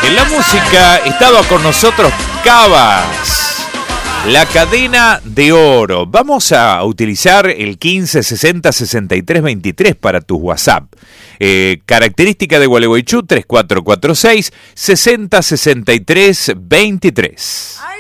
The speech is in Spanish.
En la música estaba con nosotros Cabas, la cadena de oro. Vamos a utilizar el 15 60 63 23 para tus WhatsApp. Característica de Gualeguaychú 3446 60 63 23.